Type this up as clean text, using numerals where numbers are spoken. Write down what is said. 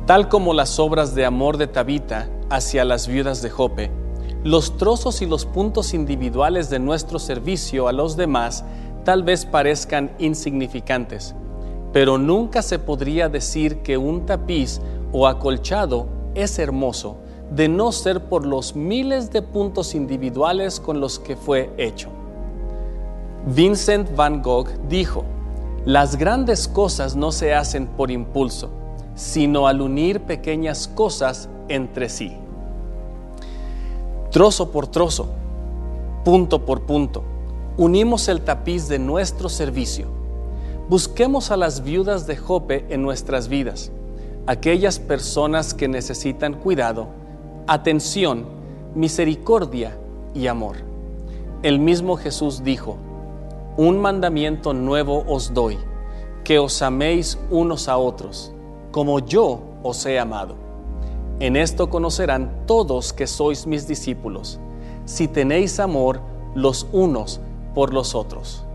Tal como las obras de amor de Tabita hacia las viudas de Jope, los trozos y los puntos individuales de nuestro servicio a los demás tal vez parezcan insignificantes, pero nunca se podría decir que un tapiz o acolchado es hermoso de no ser por los miles de puntos individuales con los que fue hecho. Vincent van Gogh dijo: las grandes cosas no se hacen por impulso, sino al unir pequeñas cosas entre sí. Trozo por trozo, punto por punto, unimos el tapiz de nuestro servicio. Busquemos a las viudas de Jope en nuestras vidas, aquellas personas que necesitan cuidado, atención, misericordia y amor. El mismo Jesús dijo: un mandamiento nuevo os doy, que os améis unos a otros, como yo os he amado. En esto conocerán todos que sois mis discípulos, si tenéis amor los unos por los otros.